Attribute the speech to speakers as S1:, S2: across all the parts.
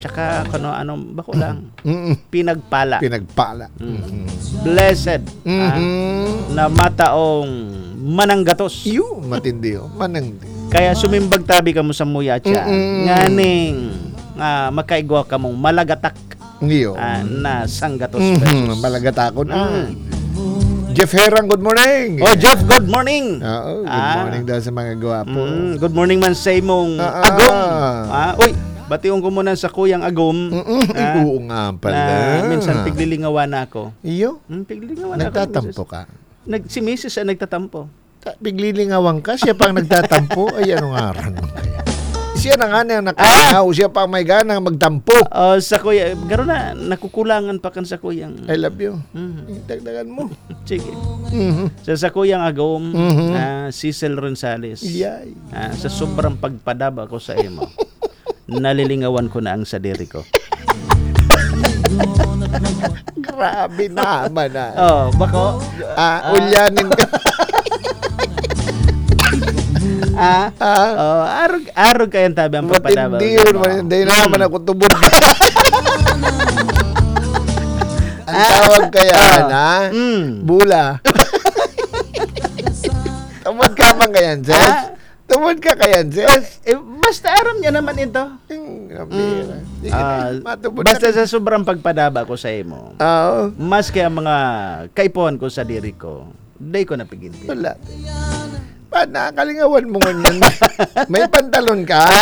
S1: Tsaka anong bako lang. Pinagpala.
S2: Pinagpala.
S1: Blessed na mataong mananggatos.
S2: Iyo, matindi oh.
S1: Kaya sumimbag tabi ka mo sa muyacha. Nganing makaigwa ka mong malagatak
S2: Iyo.
S1: na sanggatos.
S2: Malagatakon. Jeff Herang, good morning.
S1: Oh, Jeff, good morning.
S2: Oo, good morning daw sa mga gwapo.
S1: Good morning man sa imong agom. Uy, bationg ko muna sa kuyang agom.
S2: Oo nga pala.
S1: Minsan piglilingawan ako.
S2: Iyo?
S1: Piglilingawan ako.
S2: Nagtatampo ka?
S1: Si Mrs. ang nagtatampo.
S2: Piglilingawang ka? Siya pang nagtatampo? Ay, anong aran mo kaya? Siya na nga na nakalingaw. Siya pang may ganang magtampo.
S1: Sa kuya, garo na, nakukulangan pa kan sa kuyang.
S2: I love you. Dagdagan mo.
S1: Sige. Sa kuyang agom, Cecil Ronsales.
S2: Yay.
S1: Sa sobrang pagpadaba ko sa imo, nalilingawan ko na ang sadiri ko.
S2: Grabe naman
S1: bako.
S2: Ulyanin ka.
S1: Arog kayang tabi ang pagpadaba.
S2: Hindi naman ako tubod. Ang tawag kaya bula. Tumod ka man kayan, Ses? Tumod ka kayan, Ses?
S1: Basta aram niya naman ito. Basta sa sobrang pagpadaba ko sa imo. Mas kaya mga kaipuan ko sa diri ko, day ko napigil.
S2: Wala. Nakalingawan mo ngayon. May pantalon ka?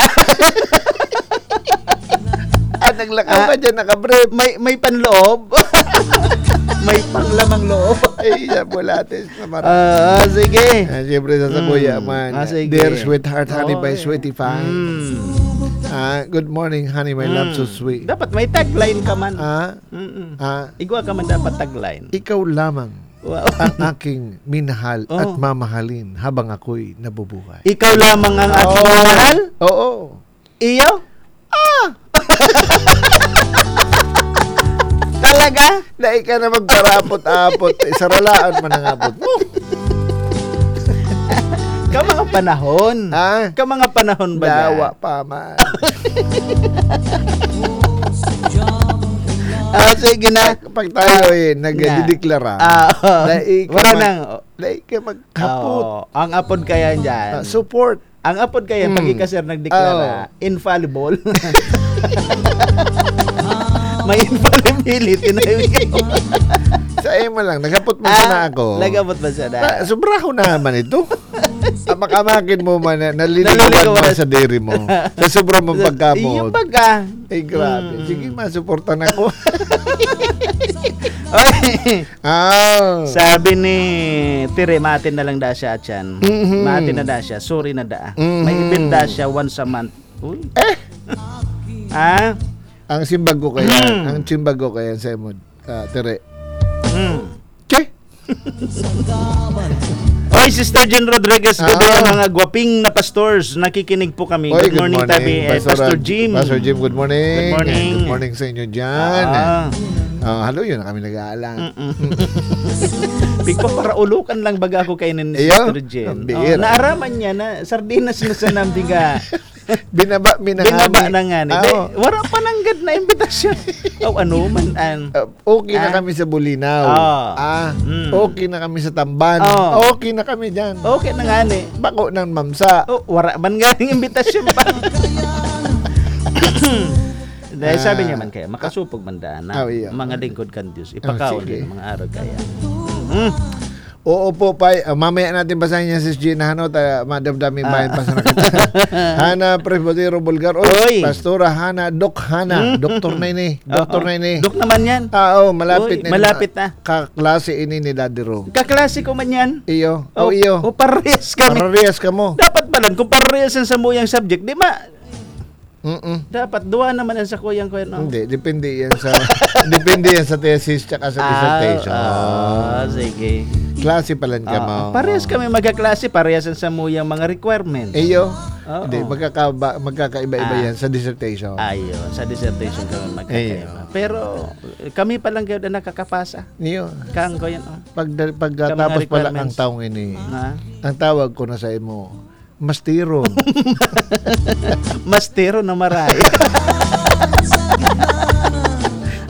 S2: Naglakaw ka dyan, nakabrep.
S1: May panloob. May panglamang loob.
S2: Ay, bulates na
S1: sige.
S2: Siyempre sa kuya man. Dear sweetheart, honey by sweetie fine. Good morning, honey, my love so sweet.
S1: Dapat may tagline ka man. Igwa ka man dapat tagline.
S2: Ikaw lamang. Wow. Ang aking minahal at mamahalin habang ako'y nabubuhay.
S1: Ikaw lamang ang aking minahal?
S2: Oo.
S1: Iyo? Talaga?
S2: Dahil ka na magparapot-apot. Saralaan man ang apot mo.
S1: Ka mga panahon. Ka mga panahon ba?
S2: Dawa pa man.
S1: Sige na.
S2: Pag tayo nagdideklara.
S1: Wala nang.
S2: Dahil ka magkapot.
S1: Ang apod kaya dyan.
S2: Support.
S1: Ang apod kaya pag ikasir nagdeklara, infallible. May infallibility na yun.
S2: Sa mo lang, nagapot mo na ako.
S1: Nagapot ba siya na?
S2: Sobraho naman ito. Makamakin mo man, naliligawan mo sa diri mo. Sa sobrang mong pagkamot.
S1: Yung pagka.
S2: Ay, grabe. Sige, masuportan ako.
S1: Sabi ni Tire, matin na lang da siya at yan. Matin na da siya. Sorry na da. May ibig da siya once a month. Uy.
S2: Ang simbag ko kaya, sa mo, Tire. Che?
S1: Oy, Sister Jen Rodriguez, good mga gwaping na pastors. Nakikinig po kami. Good morning, tabi. Pastor Jim.
S2: Pastor Jim, good morning.
S1: Good morning.
S2: Good morning sa inyo dyan. Hello, yun na kami nag-aalang.
S1: Pigpa para ulukan lang baga ako kainin ni Sister Jen. Naaraman niya na sardinas na sa nambiga.
S2: Binaba
S1: na nga ni. Wala pa nanggad na imbitasyon. Ano man
S2: okay na kami sa Bulinaw. Okay na kami sa Tamban. Okay na kami dyan.
S1: Okay na nga ni.
S2: Bako ng mamsa.
S1: Wala man nga ng imbitasyon pa. Dahil sabi niya man kaya, makasupog man daan na mga lingkod kan Diyos. Ipakaon din mga araw kaya.
S2: Oo po, Pai. Mamaya natin basahin niya si Gina Hano. Madamdaming bayan pa sa nakita. Hana Presbotero Bulgar. Oy, Pastora Hana, Doc Hana. Doktor na ini. Doktor na ini.
S1: Dok naman yan.
S2: Malapit na.
S1: Malapit na.
S2: Kaklase ini ni Daddy Ro.
S1: Kaklase ko man yan.
S2: Iyo. Iyo.
S1: Parehas kami.
S2: Parehas ka mo.
S1: Dapat pala, kung parehas sa muyang subject, di ba? Dapat duwa naman ang sa kuyang ko.
S2: Hindi, depende yan sa thesis tsaka sa dissertation.
S1: Sige.
S2: Klase pala ka mo.
S1: Parehas kami magkaklase, parehas sa muyang mga requirement.
S2: Iyo. Hindi, magkakaiba-iba yan sa dissertation.
S1: Ayun, sa dissertation kami magkakaiba. Pero kami pa lang kayo na nakakapasa.
S2: Iyo.
S1: Kang ko yan.
S2: Pagtapos pala ang taong ini, ang tawag ko na sa imo, Mastiro.
S1: Mastiro na maray.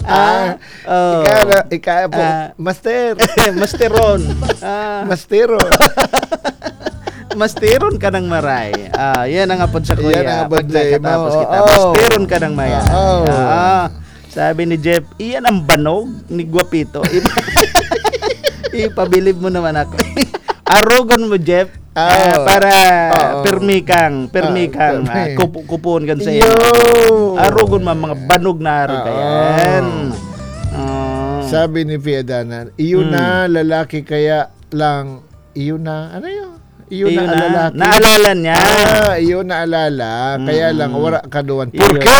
S2: Ika po, master.
S1: Masteron.
S2: Mastero.
S1: Masteron ka ng maray. Yan ang apod sa kuya.
S2: Yan ang apod
S1: Pag
S2: sa imo.
S1: nakatapos kita, masteron ka ng maya. Sabi ni Jeff, iyan ang banog ni Guapito. Ipabilib mo naman ako. Arugon mo, Jeff. Para permi kang kupon kan sa iyo. Arugon mo mga banog na arog kayan.
S2: Sabi ni Fiadanan, iyon na lalaki kaya lang, iyon na, ano yun? Iyon na lalaki.
S1: Naalala niya.
S2: Iyon na alala, kaya lang wala ka doon.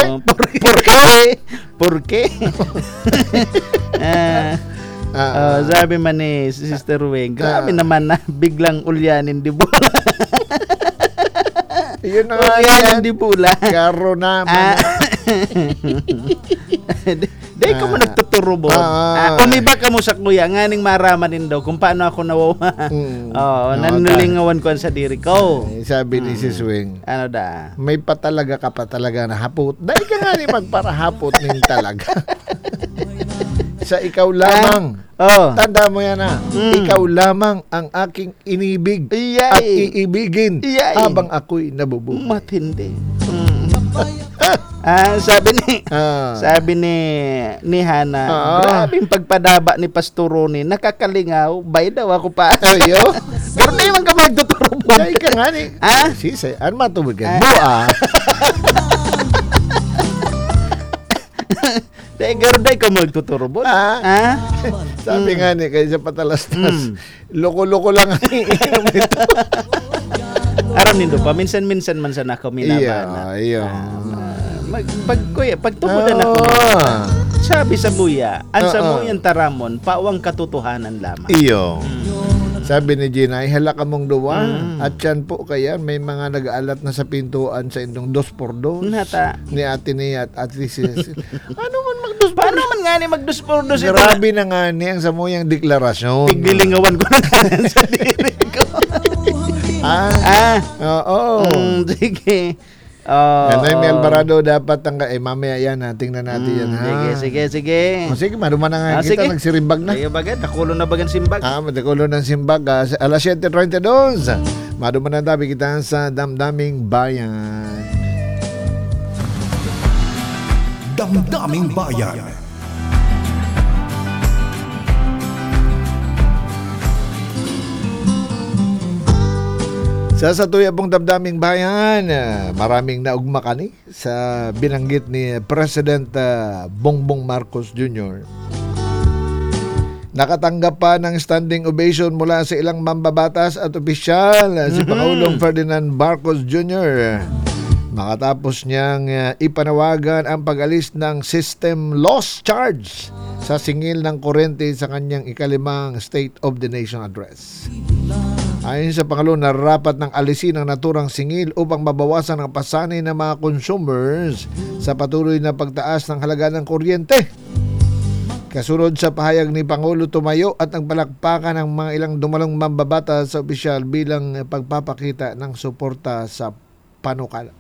S1: Porke? Sabi man ni Sister Weng, grabe naman na biglang ulyanin di bula.
S2: Yun na
S1: ulyanin di bula.
S2: Karo naman.
S1: Dahil ka mo nagtuturo mo. Umiba ka mo sa kuya, nganing maramanin daw kung paano ako nawawa. Nanulingawan ko sa diri ko.
S2: Sabi ni Sis Weng,
S1: ano da?
S2: May patalaga ka pa talaga na hapot. Dahil ka nga ni magparahapot ning talaga. Sa ikaw lamang. Tanda mo yan ikaw lamang ang aking inibig at iibigin habang ako'y nabubog.
S1: Matindi. Sabi ni Hana, grabing pagpadaba ni Pastoroni, nakakalingaw, bay daw ako pa.
S2: Ayo.
S1: Pero na yung ka magtuturo mo.
S2: Dahil ka nga ni. Sisay, ano matubigan mo
S1: Dahil garuday ka magtuturo mo.
S2: Sabi nga ni, kaysa patalastas, loko-loko lang ang iinom ito.
S1: Aram nindo pa, minsan-minsan man sa nako minabana.
S2: Iyo.
S1: Pagtumudan ako sabi sa buya, ang sa muyang taramon, pawang katotohanan lamang.
S2: Iyo. Sabi ni Gina, hala ka mong duwa. At yan po kaya may mga nag-aalat na sa pintuan sa indong 2x2.
S1: Nata.
S2: Ni ate niya at ate sis. Ano man mag-2x2?
S1: Paano man nga ni mag-2x2?
S2: Grabe na nga ni ang sa muyang deklarasyon.
S1: Tiglilingawan ko na sa diri ko.
S2: Oo.
S1: Sige.
S2: Yan ay Alvarado dapat mamaya yan tingnan natin yan
S1: Sige.
S2: Sige, maduman na nga kita, nagsirimbag na.
S1: Sige bagay, nakulo na bagan simbag.
S2: Nakulo ng simbag. Alas 7:32. Maduman na tabi kita sa Damdaming Bayan.
S3: Damdaming Bayan.
S2: Sa tuya pong Damdaming Bayan, maraming naugma kani sa binanggit ni President Bongbong Marcos Jr. Nakatanggap pa ng standing ovation mula sa ilang mambabatas at opisyal si Pangulong Ferdinand Marcos Jr. Makatapos niyang ipanawagan ang pag-alis ng system loss charge sa singil ng kuryente sa kanyang ikalimang State of the Nation address. Ayon sa Pangulo, nararapat ng alisin ang naturang singil upang mabawasan ang pasanay ng mga consumers sa patuloy na pagtaas ng halaga ng kuryente. Kasunod sa pahayag ni Pangulo, tumayo at nagpalakpakan ng mga ilang dumalong mambabata sa opisyal bilang pagpapakita ng suporta sa panukala.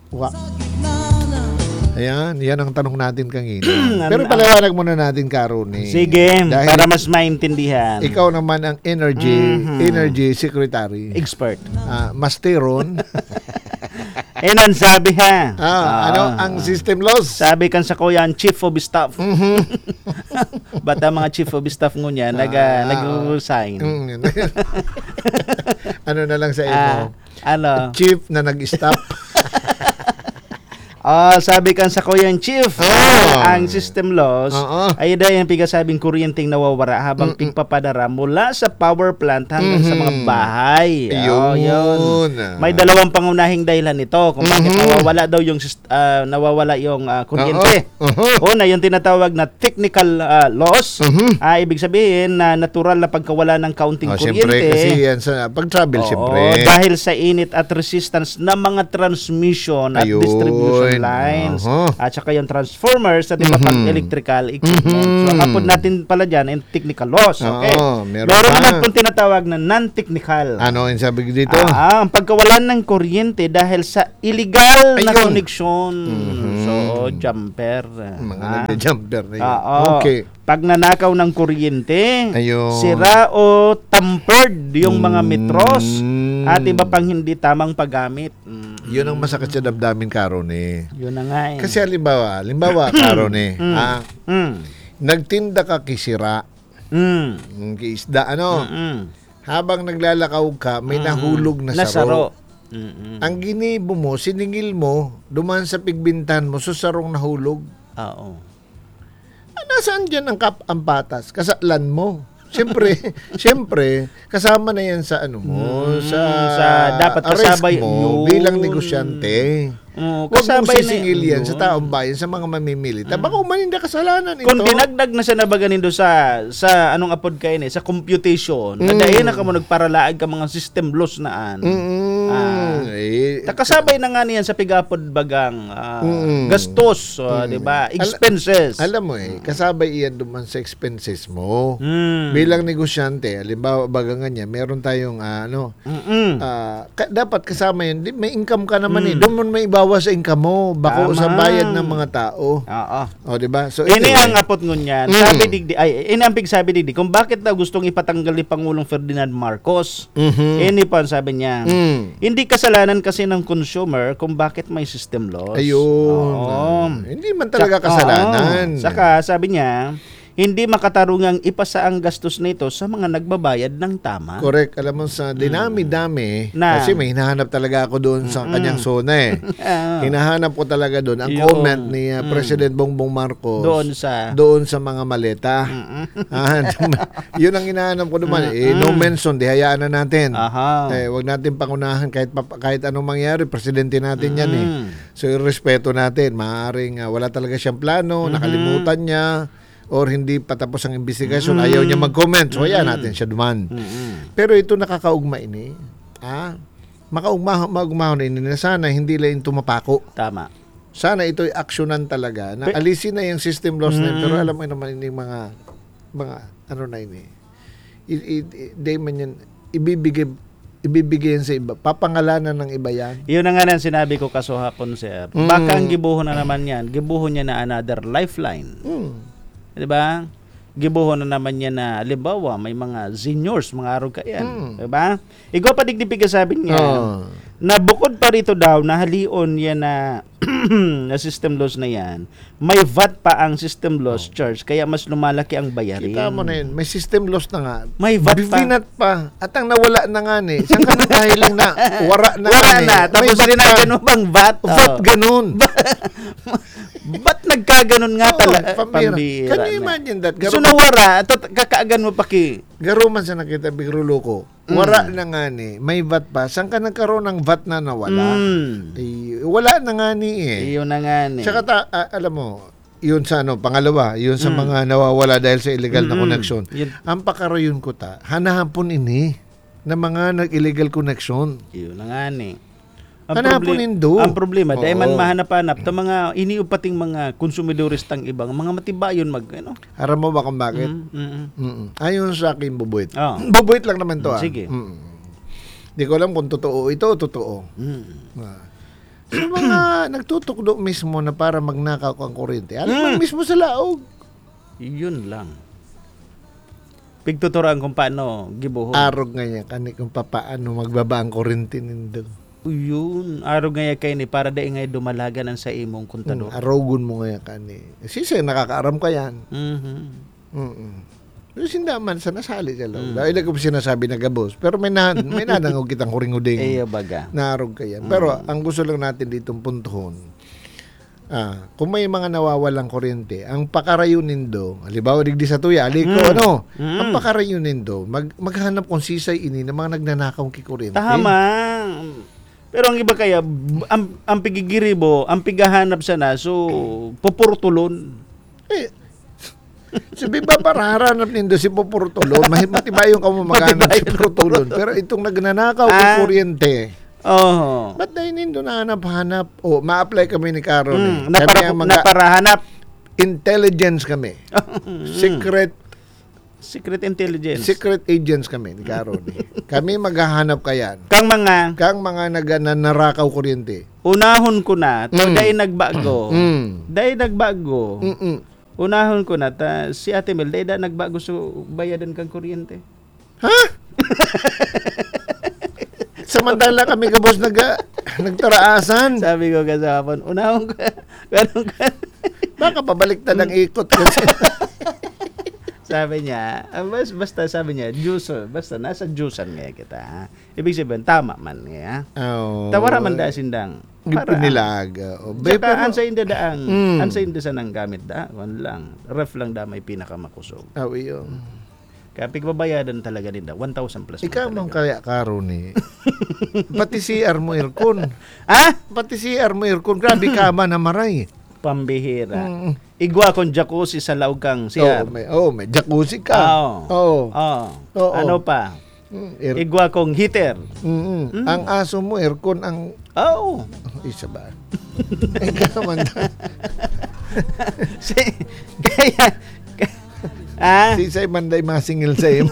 S2: Ayan, yan ang tanong natin kanina. Pero paliwanag muna natin, Karon.
S1: Sige, para mas maintindihan.
S2: Ikaw naman ang energy secretary.
S1: Expert.
S2: Masteron.
S1: Enan sabi ha.
S2: Ano ang system loss?
S1: Sabi kan sa kuya ang chief of staff. Bata mga chief of staff ngunya nag-resign.
S2: Ano na lang sa imo?
S1: Ano?
S2: Chief na nag-stop.
S1: Sabi kan sa kuya chief, ang system loss ay dahil yung pigasabing kuryenteng nawawara habang pigpapadara mula sa power plant hanggang sa mga bahay. Yun. May dalawang pangunahing dahilan nito kung bakit nawawala yung kuryente. Una, yung tinatawag na technical loss. Ibig sabihin na natural na pagkawala ng kaunting kuryente.
S2: Siyempre, kasi yan sa pag-travel, siyempre.
S1: Dahil sa init at resistance ng mga transmission at distribution lines at saka yung transformers at iba pang electrical equipment. So kapod natin pala dyan yung technical loss. Okay? Meron naman pong tinatawag na non-technical.
S2: Ano yung sabi dito?
S1: Ang pagkawalan ng kuryente dahil sa illegal na koneksyon. So jumper.
S2: Mga nagja-jumper na yun. Okay.
S1: Pag nanakaw ng kuryente,
S2: Ayun.
S1: sira o tampered yung mga metros at iba pang hindi tamang paggamit.
S2: Yun ang masakit sa damdamin, karon eh.
S1: Yun na nga eh.
S2: Kasi halimbawa karon eh. Nagtinda ka kisira. Isda habang naglalakaw ka, may nahulog na saro. Ang ginibo mo, siningil mo, duman sa pigbintan mo, sarong nahulog.
S1: Oo.
S2: Nasaan dyan ang patas? Kasalan mo. Siyempre, kasama na yan sa sa
S1: dapat kasabay
S2: mo bilang negosyante. Huwag mong sisingil yan sa taong bayan, sa mga mamimili. Baka umaninda kasalanan ito.
S1: Kung dinagdag na siya na baga nindo sa anong apod kayo sa computation, dahil na ka mo nagparalaag ka mga system loss naan. Kasabay na nga niyan sa pigapod bagang gastos, di ba? Expenses.
S2: Alam mo kasabay iyan duman sa expenses mo. Bilang negosyante, halimbawa baga nga niya, meron tayong dapat kasama yun. May income ka naman doon mo may ibawas sa income mo, bako sa bayad ng mga tao. O, di ba? So,
S1: ini ang apot ngunyan. Sabi digdi, inampig sabi digdi, kung bakit daw gustong ipatanggal ni Pangulong Ferdinand Marcos. Ini pa sabi niya. Hindi kasalanan kasi ng consumer kung bakit may system loss.
S2: Ayun. Hindi man talaga kasalanan.
S1: Saka sabi niya, hindi makatarungang ipasa ang gastos nito sa mga nagbabayad ng tama.
S2: Correct. Alam mo, sa dinami-dami, kasi may hinahanap talaga ako doon sa kanyang zona hinahanap ko talaga doon ang comment ni President Bongbong Marcos doon sa mga maleta. Yun ang hinahanap ko naman. No mention, hayaan na natin. Wag natin pangunahan kahit anong mangyari, presidente natin yan So, respeto natin. Maaaring wala talaga siyang plano, nakalimutan niya, or hindi patapos ang investigasyon, ayaw niya mag-comment. So, ayan natin siya duman. Pero ito nakakaugma ini. Makaugma na ini na sana hindi lang tumapako.
S1: Tama.
S2: Sana ito'y aksyonan talaga. Na alisin na yung system loss na yun. Pero alam mo naman ini mga ano na ini. Hindi man yan, ibibigay yan sa iba. Papangalanan ng iba yan.
S1: Yun na nga nang sinabi ko hapon, sir. Baka ang gibuhon na naman yan. Gibuhon niya na another lifeline. Diba? Gibuhon na naman niya na, halimbawa, may mga seniors, mga araw ka yan. Diba? Ikaw pa digdipig sabi niya, na bukod pa rito daw, na halion yan na, na system loss na yan, may VAT pa ang system loss charge, kaya mas lumalaki ang bayarin.
S2: Kita mo na yun, may system loss na nga.
S1: May VAT
S2: Bivinat pa. At ang nawala na nga ni, saan ka nang kahiling na, wara na
S1: tapos sinagan mo bang VAT?
S2: VAT ganun.
S1: Ba't nagkaganon nga talaga?
S2: Pambira. Can you imagine that?
S1: So nawara, kakaagan mo paki.
S2: Garuman sa nakita, bigrulo ko. Wara na nga ni, may VAT pa. Saan ka nagkaroon ng VAT na nawala? Wala na nga ni
S1: Iyon na nga ni.
S2: Tsaka alam mo, yun sa pangalawa, yun sa mga nawawala dahil sa illegal na connection. Ang pakarayon ko hanahapon ini na mga nag-illegal connection.
S1: Iyon na nga ni.
S2: Ang
S1: problema, dahil man mahanap-hanap ta mga iniupating mga konsumidores tang ibang mga matibayon
S2: Aram mo ba kung bakit? Ayon sa akin, bubuit. Bubuit lang naman to.
S1: Sige.
S2: Di ko alam kung totoo ito o totoo. So mga nagtutukdo mismo na para magnakaw ang kuryente. Alam mismo sa laog.
S1: Yun lang. Pigtuturaan kung paano gibuhon.
S2: Arog nga niya kung paano magbaba ang kuryente nindo.
S1: Yun, araw nga kay ni para dahil nga dumalaga ng sa imong kontador.
S2: Arogun mo nga kani. Sisay nakakaaram ka yan. Pero sindaman sa nasali sa loob. Dahil ko sinasabi na gabos. Pero may nanangog kitang huring-uding.
S1: Baga.
S2: Naarog ka yan. Pero ang gusto lang natin ditong puntuhon, kung may mga nawawalang kuryente, ang pakarayunin do, halimbawa digdi sa tuya, ang pakarayunin do, maghanap kung sisay ini ng mga nagnanakaw kikuryente.
S1: Tama. Pero ang iba kaya, ang pigigiribo, ang pigahanap sana, so, pupurtulon.
S2: Sabi ba para haranap nindo si pupurtulon, matibayong ka mo maghanap si pupurtulon. Pero itong nagnanakaw kikuryente, ba't dahil nindo na hanap-hanap? Ma-apply kami ni Caron.
S1: Naparahanap.
S2: Intelligence kami. Secret
S1: Secret intelligence.
S2: Secret agents kami ni Karon. Kami maghahanap kayan.
S1: Kang mga
S2: nanarakaw kuryente.
S1: Unahon ko na, dahil nagbago. Dahil nagbago. Unahon ko na, si Ate Mel, dahil nagbago so bayadan kang kuryente.
S2: Ha? Samantala kami kabos nagtaraasan.
S1: Sabi ko kasapon, unahon ko. Ganun ka.
S2: Baka pabaliktad ang ikot kasi.
S1: Sabi niya, basta sabi niya, juice, basta nasa juicean nga kita. Ha? Ibig sabihin, tama man nga.
S2: Oh.
S1: Tawara man da sindang.
S2: Pinilaga.
S1: Saka ansa hindi daang, ansa hindi sa nang gamit da. Wan lang. Ref lang da may pinakamakusog.
S2: Oh, yun.
S1: Kaya pigbabayadan talaga din da. 1,000 plus.
S2: Ikaw mong kaya karon eh. Pati CR mo aircon.
S1: Ha?
S2: Pati CR mo aircon. Grabe ka man na maray.
S1: Pambihira. Igwa kong jacuzzi sa laog kang siya.
S2: May jacuzzi ka.
S1: Ano pa? Igwa kong heater.
S2: Ang aso mo, aircon ang... Isa ba? Ikaw man. Si Say Manday masingil sa iyo.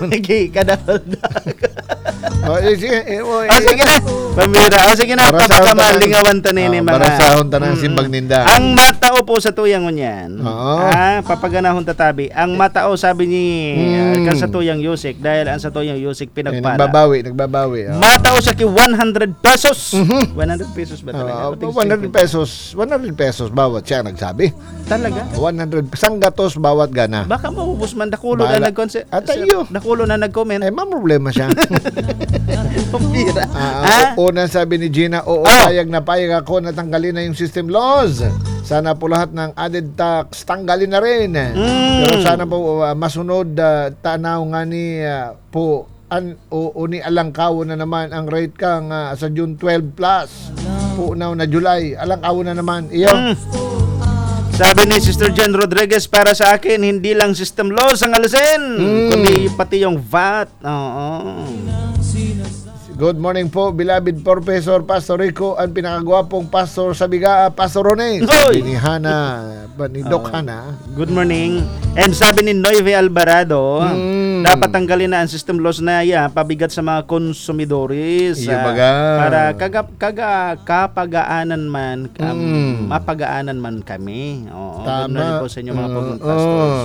S1: Sige na. Pambira. Sige na. Papakamalingawan tanin mga.
S2: Barasahon tanang simbag ninda.
S1: Ang matao po sa tuyang ngunyan. Papaganahon tatabi. Ang matao sabi ni kan sa tuyang Yusik dahil ang sa tuyang Yusik pinagpala.
S2: Nagbabawi.
S1: Matao sa ki 100 pesos. 100 pesos ba talaga?
S2: 100 pesos. 100 pesos bawat siya nagsabi.
S1: Talaga?
S2: 100 sangatos bawat gana.
S1: Baka maubos man dakulo na nag-comment. Dakulo na nag-comment.
S2: Problema siya.
S1: Pambira.
S2: Una sabi ni Gina, payag ako na tanggalin na yung system laws. Sana po lahat ng added tax tanggalin na rin. Pero sana po masunod tanaw nga ni po uni alangkaw na naman ang rate kang sa June 12 plus. Punaw na July, alangkaw na naman. Iyo.
S1: Sabi ni Sister Jen Rodriguez, para sa akin, hindi lang system laws ang alisin, kundi pati yung VAT.
S2: Good morning po, beloved Professor Pastor Rico, ang pinakagwapong pastor sa Bigaa, Pastor Rone. Sabi ni Hana, ni Doc Hana.
S1: Good morning. And sabi ni Noyve Alvarado, dapat tanggalin na ang system laws na pabigat sa mga konsumidores. Para kapagaanan man, mapagaanan man kami. Good morning po sa inyo mga pagong pastors.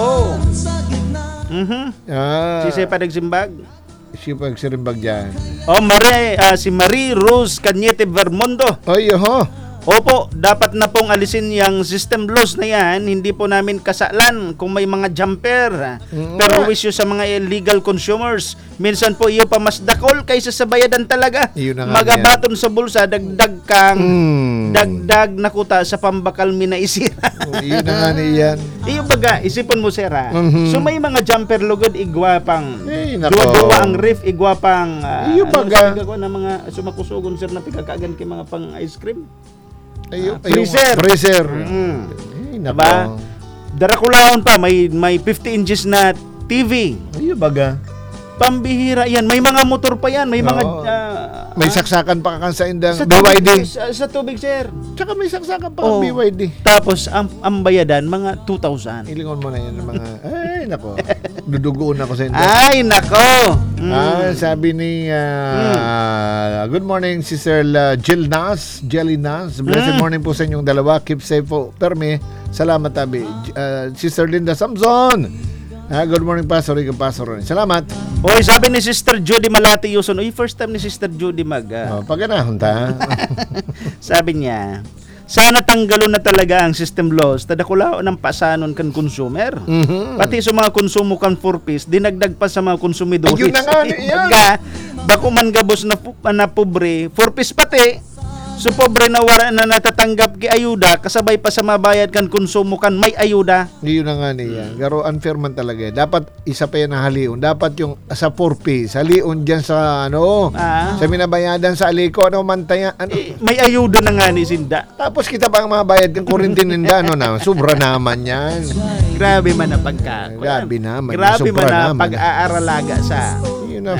S1: Sisay Padagsimbag.
S2: Si Pagsirimbag dyan.
S1: Si Marie Rose Cañete Vermondo. Opo, dapat na pong alisin yung system laws na yan. Hindi po namin kasalan kung may mga jumper. Pero wisyo sa mga illegal consumers. Minsan po iyo pa mas dakol kaysa sa bayadan talaga. Magabaton sa bulsa, dagdag kang dagdag na kuta sa pambakal minaisira.
S2: Yun na nga niyan.
S1: Iyo baga, isipon mo sira. So may mga jumper lugod, igwa pang duwa ang reef, igwa pang
S2: iyo baga.
S1: Na mga sumakusugon sir na pigkakagan kay mga pang ice cream.
S2: Freezer.
S1: Diba? Darakulaon pa, may 50 inches na TV.
S2: Ayun baga.
S1: Pambihira yan. May mga motor pa yan. May mga...
S2: may saksakan pa ka sa indang BYD.
S1: Sa tubig, sir.
S2: Tsaka may saksakan pa ka BYD.
S1: Tapos, ang bayadan, mga 2,000.
S2: Ilingon mo na yan. Ay, nako. Dudugoon ako sa indang.
S1: Ay, nako.
S2: Sabi ni... good morning, Sister Jill Nas. Jelly Nas. Blessed morning po sa inyong dalawa. Keep safe po. Permi. Salamat, tabi. Sister Linda Samson. Good morning, Pastor. Salamat.
S1: Sabi ni Sister Judy Malati Yuson. First time ni Sister Judy
S2: pagkanahon ta.
S1: Sabi niya, sana tanggalon na talaga ang system laws. Tadakulao ng pasanon kan consumer. Pati sa mga konsumo kan 4-piece, dinagdag pa sa mga konsumidores.
S2: Ayun na nga.
S1: Bako man gabos na pobre, 4-piece pati. So pobre na wala na natatanggap ki ayuda, kasabay pa sa mabayad kan konsumo kan may ayuda.
S2: Yun na nga niya. Pero unfair man talaga. Dapat isa pa yan na halion. Dapat yung sa 4-piece, halion dyan sa sa minabayadan sa aliko, mantaya.
S1: May ayuda na nga ni Sinda.
S2: Tapos kita pang mabayad kang kurintin ninda, sobra naman yan.
S1: Grabe man na pagka.
S2: Grabe naman.
S1: Grabe man na pag-aaralaga sa.
S2: Yun na.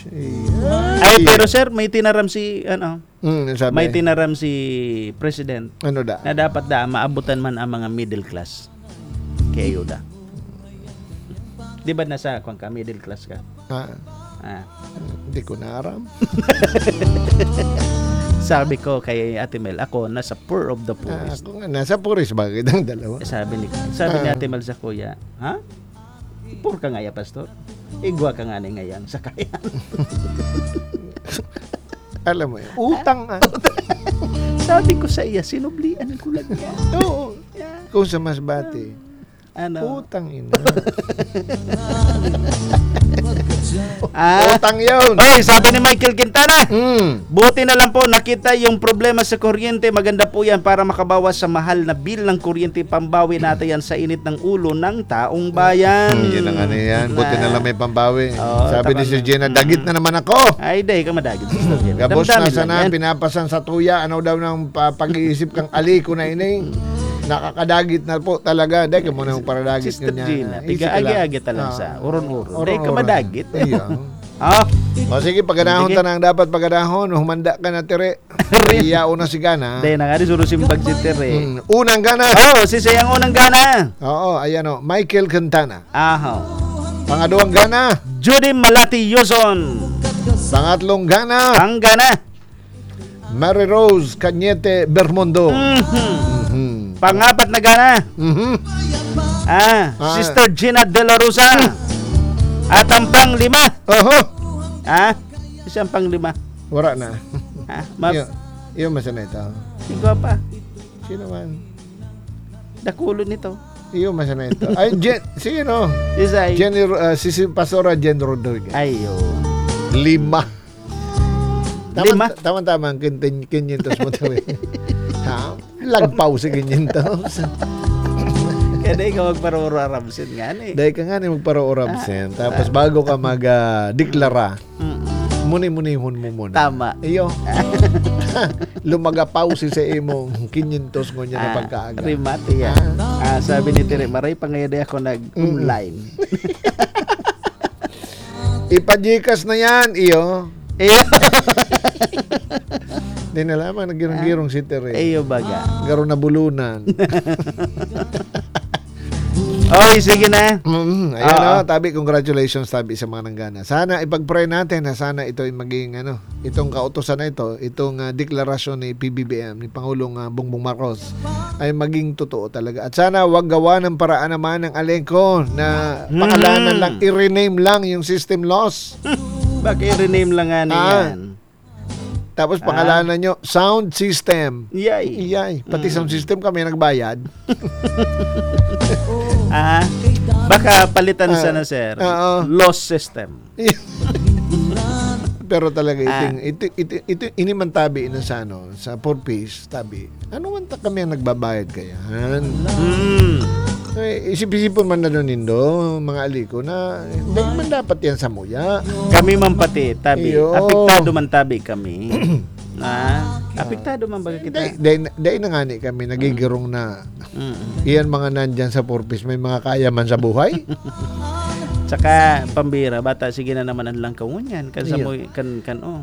S1: Pero sir, may tinaram si may tinaram si President.
S2: Ano da?
S1: Na dapat maabutan man ang mga middle class kay ayuda. Di ba nasa kung ka middle class ka?
S2: Hindi ko naaram.
S1: Sabi ko kay Ate Mel, ako nasa poor of the poorest.
S2: Ako nga, nasa puris bakit ang dalawa?
S1: Sabi ni Ate Mel sa kuya, ha? Poor ka nga ya, pastor? Igwa ka nga ni ngayon sa kaya.
S2: Alam mo yun, utang
S1: Sabi ko sa iya, sinublian ko lang yan.
S2: Oo. Kung sa Masbate, utang ina. Utang yun.
S1: Oy, sabi ni Michael Quintana, buti na lang po nakita yung problema sa kuryente. Maganda po yan para makabawas sa mahal na bill ng kuryente. Pambawi natin yan sa init ng ulo ng taong bayan.
S2: Yan ang ano yan. Buti na lang may pambawi. Sabi ni Sir Jenna, dagit na naman ako.
S1: Ay, day ka madagit.
S2: Gabos na sana, pinapasan sa tuya. Ano daw ng pag-iisip kang aliko na ini. Nakakadagit na po talaga. Dahil ka muna yung paradagit
S1: Sister
S2: niya.
S1: Gina, piga-agi-agi talaga sa uron-uron. Dahil ka madagit. O
S2: sige, pagganahon tanang dapat pagganahon. Humanda ka na, Tere. Iyao na si Gana.
S1: Dahil na nga rin surusin pag si Tere.
S2: Unang Gana.
S1: Si Sayang unang Gana.
S2: Oo, ayan o. Michael Quintana.
S1: Pangadawang
S2: Gana.
S1: Judy Malati Yuson.
S2: Pangatlong Gana.
S1: Ang Gana.
S2: Mary Rose Cañete Bermondo.
S1: Pangapat na Gana. Sister Gina De La Rosa. At ang pang-5. Isang pang-5.
S2: Wala na. Yung masana ito.
S1: Sigwa pa.
S2: Sino man?
S1: Dakulo nito.
S2: Yung masana ito. Ay, sino?
S1: Isay.
S2: Si Pastora Jen Rodriguez.
S1: Ayo.
S2: 5. Tama-tama ang 500 mo tayo. Lagpaw si 500.
S1: Kaya dahil ka magparo-ramsin nga ni.
S2: Dahil ka nga ni magparo-ramsin. Tapos bago ka mag-deklara, muni-munihon mo muna.
S1: Tama.
S2: Iyo. Lumagapaw si sa imong 500 mo niya na pagkaaga.
S1: Rimati yan. Sabi ni Tere, maray pangayade ako nag-online.
S2: Ipajikas na yan, iyo. Di nalaman, nagirong-girong si Tere.
S1: Iyo baga.
S2: Garo na bulunan.
S1: Oy, sige na.
S2: Ayun tabi, congratulations tabi sa mga nanggana. Sana ipag-pray natin na sana ito ay maging itong kautusan na ito, itong deklarasyon ni PBBM, ni Pangulong Bongbong Marcos ay maging totoo talaga. At sana wag gawa ng paraan naman ng alengko na pangalanan lang, i-rename lang yung system loss.
S1: Bakit i-rename lang nga niyan?
S2: Tapos pangalanan nyo, sound system.
S1: Iyay.
S2: Pati sound system kami nagbayad.
S1: Baka palitan sana, sir. Loss system.
S2: Pero talaga ito inimantabi na sa sa 4-piece tabi. Ano man kami ang nagbabayad kaya? Isip-isipon man na doon nindo, mga aliko na hindi man dapat yan sa muya.
S1: Kami man pati, tabi. Apektado man tabi kami. Apektado man ba kita?
S2: Dahil na nga ni kami, nagigirong na. Iyan mga nandyan sa 4-piece, may mga kaya man sa buhay.
S1: Tsaka pambira bata sige na naman ang langkaw ngunyan kan sa mo kan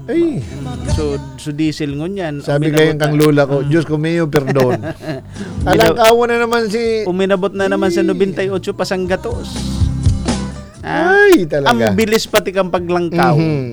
S1: so diesel ngunyan
S2: sabi kayong kang lula ko Diyos ko mayo perdon alangkaw na naman si
S1: uminabot na naman sa 98 pasanggatos
S2: ay talaga
S1: ang bilis pati kang paglangkaw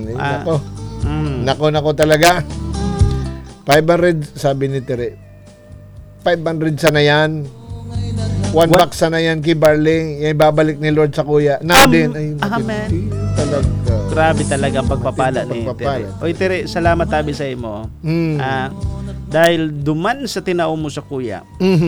S2: nako talaga 500 sabi ni Tere 500 sana yan 1 box na yan kay Barley, yung babalik ni Lord sa kuya.
S1: Amen.
S2: Talaga.
S1: Grabe talaga ang pagpapala ni Tere. Oy Tere, salamat tabi sa imo. Dahil duman sa tinao mo sa kuya.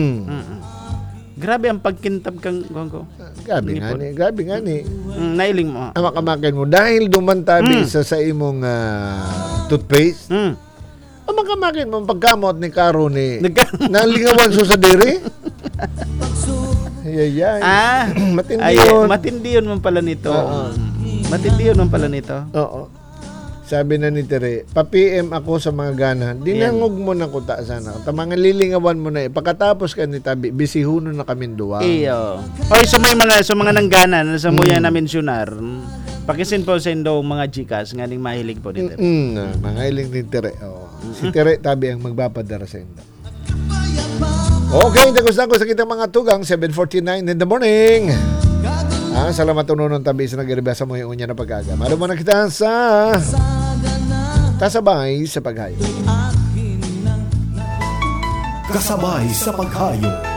S1: Grabe ang pagkintab kang gonggo.
S2: Grabe nga ni.
S1: Nailing mo.
S2: Amak-amakin mo dahil duman tabi sa imong toothpaste. Amak-amakin mo pagkamot ni Karo ni. Nalingawan so sa diri.
S1: Matindi yun man pala nito. Matindi yun man pala nito.
S2: Oo. Sabi na ni Tere, pa-PM ako sa mga gana. Dinangog mo na ko ta sana. Tamang lilingawan mo na pagkatapos ka ni tabi, bisihuno na kami duwa.
S1: Iyo. Oy, sa mga nanggana na sa muya na mensionar. Pakisin po sa indo mga Gcash nga ning mahilig po ni Tere.
S2: Mahilig ni Tere. Si Tere tabi ang magpapadara sa indo. Okay, tagos na ko sa kitang mga tugang, 7:49 in the morning. Salamat ununon tabi sa nagiribasa mo yung unya na pag-aga. Malo mo na kita sa Kasabay sa Paghayo.
S3: Kasabay sa Paghayo.